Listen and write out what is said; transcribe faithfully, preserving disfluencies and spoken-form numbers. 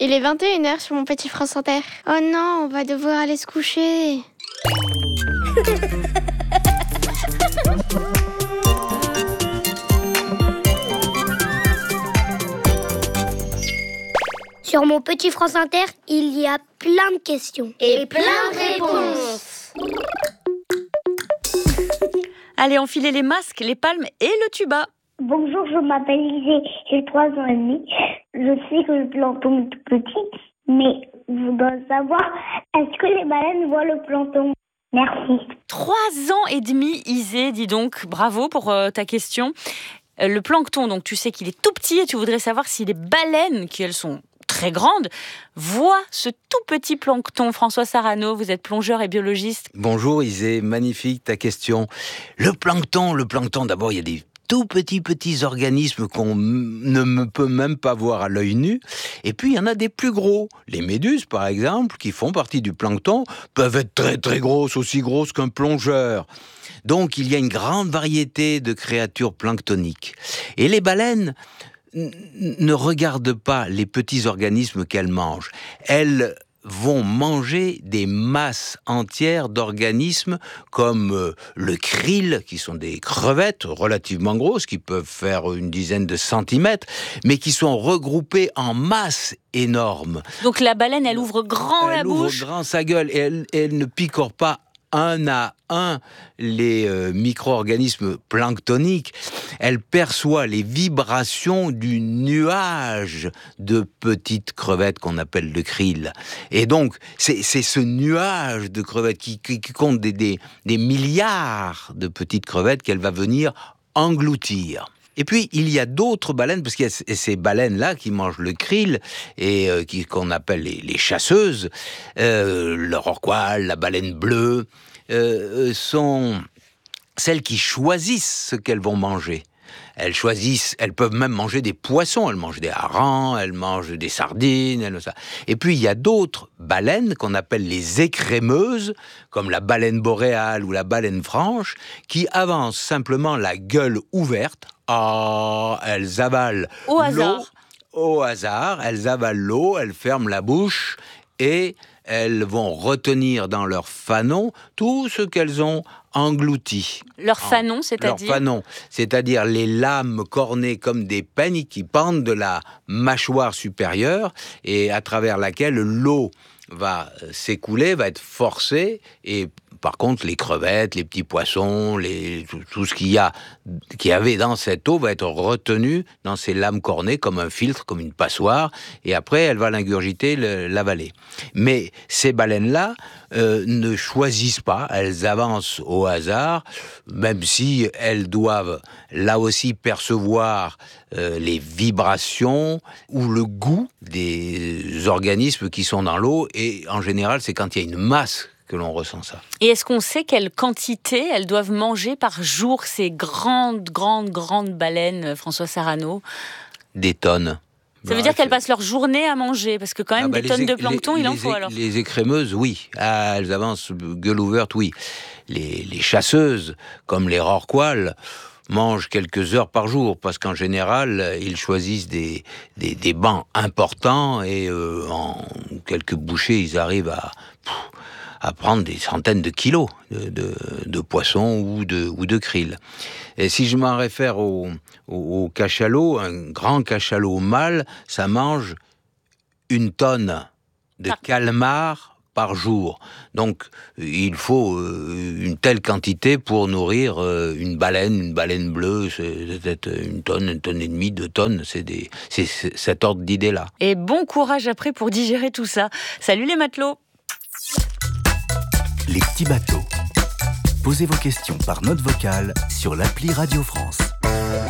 Il est vingt et une heures sur mon petit France Inter. Oh non, on va devoir aller se coucher. Sur mon petit France Inter, il y a plein de questions. Et plein de réponses. Allez, enfilez les masques, les palmes et le tuba. Bonjour, je m'appelle Isée, j'ai trois ans et demi. Je sais que le plancton est tout petit, mais je voudrais savoir, est-ce que les baleines voient le plancton ? Merci. Trois ans et demi, Isée, dis donc, bravo pour euh, ta question. Euh, le plancton, donc tu sais qu'il est tout petit et tu voudrais savoir si les baleines, qui elles sont très grandes, voient ce tout petit plancton. François Sarano, vous êtes plongeur et biologiste. Bonjour Isée, magnifique ta question. Le plancton, le plancton, d'abord il y a des tout petits petits organismes qu'on ne peut même pas voir à l'œil nu. Et puis il y en a des plus gros. Les méduses par exemple, qui font partie du plancton, peuvent être très très grosses, aussi grosses qu'un plongeur. Donc il y a une grande variété de créatures planctoniques. Et les baleines ne regardent pas les petits organismes qu'elles mangent. Elles vont manger des masses entières d'organismes comme euh, le krill, qui sont des crevettes relativement grosses, qui peuvent faire une dizaine de centimètres, mais qui sont regroupées en masses énormes. Donc la baleine, elle ouvre grand elle la ouvre bouche. grand sa gueule et elle, elle ne picore pas un à un les euh, micro-organismes planctoniques. Elle perçoit les vibrations du nuage de petites crevettes qu'on appelle le krill. Et donc, c'est, c'est ce nuage de crevettes qui, qui, qui compte des, des, des milliards de petites crevettes qu'elle va venir engloutir. Et puis, il y a d'autres baleines, parce qu'il y a ces baleines-là qui mangent le krill, et euh, qui, qu'on appelle les, les chasseuses, euh, le rorqual, la baleine bleue, euh, sont celles qui choisissent ce qu'elles vont manger. Elles choisissent, elles peuvent même manger des poissons, elles mangent des harengs, elles mangent des sardines, elles, ça. Et puis il y a d'autres baleines qu'on appelle les écrémeuses, comme la baleine boréale ou la baleine franche, qui avancent simplement la gueule ouverte. Ah, elles avalent Au hasard. l'eau. Au hasard, elles avalent l'eau, elles ferment la bouche et elles vont retenir dans leur fanon tout ce qu'elles ont englouti. Leur fanon, c'est-à-dire Leur fanon, c'est-à-dire les lames cornées comme des peignes qui pendent de la mâchoire supérieure et à travers laquelle l'eau va s'écouler, va être forcée, et par contre les crevettes, les petits poissons, les, tout, tout ce qu'il y a, qu'il y avait dans cette eau va être retenu dans ces lames cornées comme un filtre, comme une passoire, et après elle va l'ingurgiter, le, l'avaler. Mais ces baleines-là euh, ne choisissent pas, elles avancent au hasard, même si elles doivent là aussi percevoir euh, les vibrations ou le goût des organismes qui sont dans l'eau, et en général c'est quand il y a une masse que l'on ressent ça. Et est-ce qu'on sait quelle quantité elles doivent manger par jour, ces grandes, grandes, grandes baleines, François Sarano ? Des tonnes. Ça veut dire qu'elles passent leur journée à manger, parce que quand même, ah bah des tonnes é- de plancton, les, il en les faut é- alors. Les écrémeuses, oui. Ah, elles avancent gueule ouverte, oui. Les, les chasseuses, comme les rorquals, mangent quelques heures par jour, parce qu'en général, ils choisissent des, des, des bancs importants, et euh, en quelques bouchées, ils arrivent à... Pff, à prendre des centaines de kilos de, de, de poissons ou de, ou de krill. Et si je m'en réfère au, au, au cachalot, un grand cachalot mâle, ça mange une tonne de calmars par jour. Donc, il faut euh, une telle quantité pour nourrir euh, une baleine, une baleine bleue, c'est peut-être une tonne, une tonne et demie, deux tonnes, c'est, des, c'est, c'est cet ordre d'idée-là. Et bon courage après pour digérer tout ça. Salut les matelots! Les petits bateaux. Posez vos questions par note vocale sur l'appli Radio France.